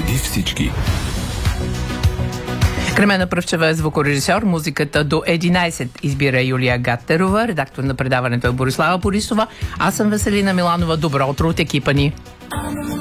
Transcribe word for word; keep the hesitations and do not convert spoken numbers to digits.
преди всички. Кремена Пръвчева е звукорежисьор. Музиката до единайсет избира Юлия Гаттерова. Редактор на предаването е Борислава Борисова. Аз съм Веселина Миланова. Добро утро от екипа ни.